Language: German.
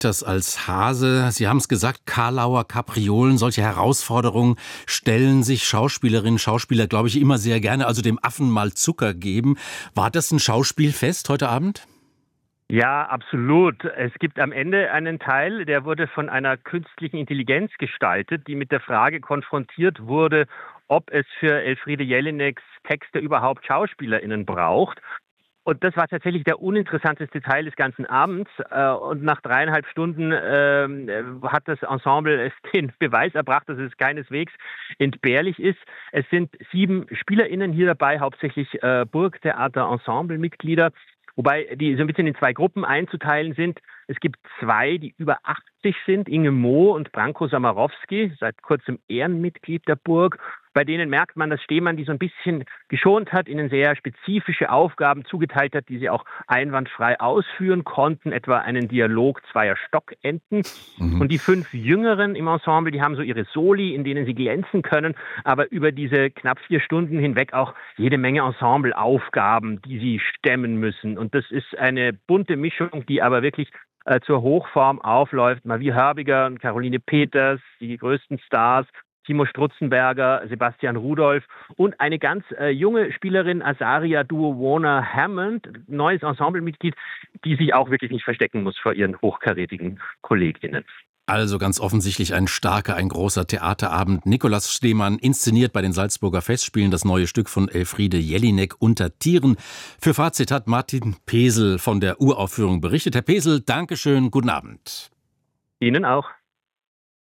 das als Hase. Sie haben es gesagt, Karlauer Kapriolen, solche Herausforderungen stellen sich Schauspielerinnen, Schauspieler, glaube ich, immer sehr gerne, also dem Affen mal Zucker geben. War das ein Schauspielfest heute Abend? Ja, absolut. Es gibt am Ende einen Teil, der wurde von einer künstlichen Intelligenz gestaltet, die mit der Frage konfrontiert wurde, ob es für Elfriede Jelineks Texte überhaupt SchauspielerInnen braucht. Und das war tatsächlich der uninteressanteste Teil des ganzen Abends. Und nach 3,5 Stunden hat das Ensemble es den Beweis erbracht, dass es keineswegs entbehrlich ist. Es sind 7 SpielerInnen hier dabei, hauptsächlich Burgtheater-Ensemble-Mitglieder. Wobei die so ein bisschen in 2 Gruppen einzuteilen sind. Es gibt 2, die über 80 sind, Inge Moh und Branko Samarowski, seit kurzem Ehrenmitglied der Burg. Bei denen merkt man, dass Stemann die so ein bisschen geschont hat, ihnen sehr spezifische Aufgaben zugeteilt hat, die sie auch einwandfrei ausführen konnten, etwa einen Dialog zweier Stockenten. Und die 5 Jüngeren im Ensemble, die haben so ihre Soli, in denen sie glänzen können, aber über diese knapp 4 Stunden hinweg auch jede Menge Ensembleaufgaben, die sie stemmen müssen. Und das ist eine bunte Mischung, die aber wirklich zur Hochform aufläuft. Marie Hörbiger und Caroline Peters, die größten Stars, Timo Strutzenberger, Sebastian Rudolph und eine ganz junge Spielerin, Azaria Duo-Warner-Hammond, neues Ensemblemitglied, die sich auch wirklich nicht verstecken muss vor ihren hochkarätigen KollegInnen. Also ganz offensichtlich ein starker, ein großer Theaterabend. Nikolaus Stemann inszeniert bei den Salzburger Festspielen das neue Stück von Elfriede Jelinek, Unter Tieren. Für Fazit hat Martin Pesel von der Uraufführung berichtet. Herr Pesel, Dankeschön, guten Abend. Ihnen auch.